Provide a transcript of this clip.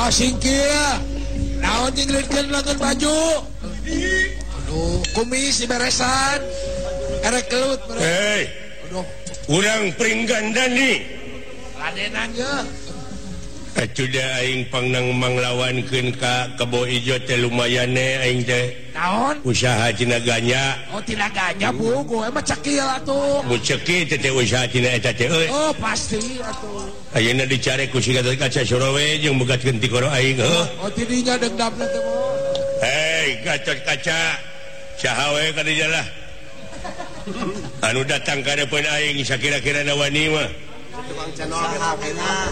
singkir naon ngeulikeun lamun baju aduh kumis diberesan erek kelut hei aduh urang pringgandan nih ladenan ya sudah aing pangnang manglawankeun ka kebo ijo teh lumayan aing teh naon usaha tina ganja tina ganja buku emang cekil atuh mu cekil teh usaha tina eta teh oh pasti atuh ayeuna dicare ku si Gatot Kaca Sorowe jeung bogatkeun ti koro aing oh tidinya dendamna teh mah hei Gatot Kaca saha we ka dieu lah anu datang ka depan aing sakira-kirana wani mah tukang channel